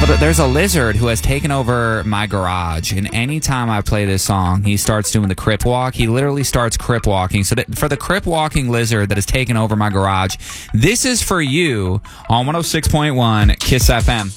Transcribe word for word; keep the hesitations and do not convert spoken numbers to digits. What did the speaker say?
th- there's a lizard who has taken over my garage, and anytime I play this song, he starts doing the crip walk. He literally starts crip walking. So that, for the crip walking lizard that has taken over my garage, this is for you on one oh six point one KISS F M.